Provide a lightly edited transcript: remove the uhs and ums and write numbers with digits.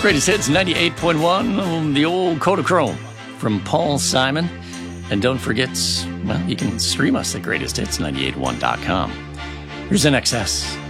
Greatest Hits 98.1, the old Kodachrome from Paul Simon. And don't forget, well, you can stream us at greatesthits981.com. Here's NXS.